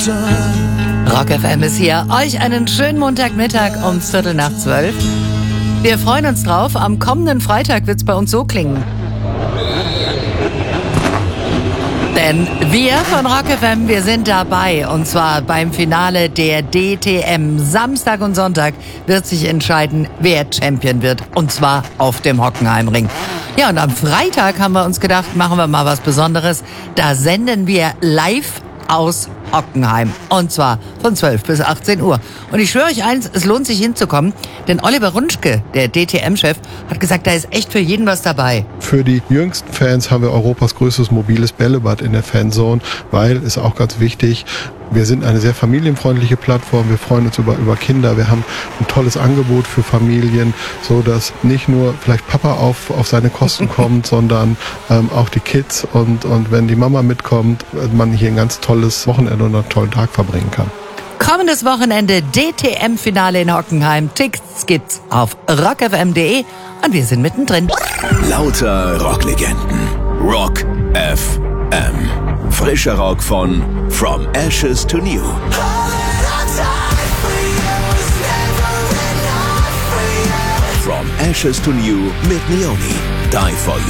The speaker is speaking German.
Rock FM ist hier. Euch einen schönen Montagmittag um 11:45. Wir freuen uns drauf. Am kommenden Freitag wird's bei uns so klingen. Denn wir von Rock FM, wir sind dabei. Und zwar beim Finale der DTM. Samstag und Sonntag wird sich entscheiden, wer Champion wird. Und zwar auf dem Hockenheimring. Ja, und am Freitag haben wir uns gedacht, machen wir mal was Besonderes. Da senden wir live aus Hockenheim. Und zwar von 12 bis 18 Uhr. Und ich schwöre euch eins, es lohnt sich hinzukommen, denn Oliver Runschke, der DTM-Chef, hat gesagt, da ist echt für jeden was dabei. Für die jüngsten Fans haben wir Europas größtes mobiles Bällebad in der Fanzone, weil, ist auch ganz wichtig, wir sind eine sehr familienfreundliche Plattform, wir freuen uns über Kinder, wir haben ein tolles Angebot für Familien, so dass nicht nur vielleicht Papa auf seine Kosten kommt, sondern auch die Kids und wenn die Mama mitkommt, man hier ein ganz tolles Wochenende und einen tollen Tag verbringen kann. Kommendes Wochenende DTM-Finale in Hockenheim. Tickets gibt's auf rockfm.de und wir sind mittendrin. Lauter Rocklegenden. Rock FM. Frischer Rock von From Ashes to New. From Ashes to New mit Leone. Die for You.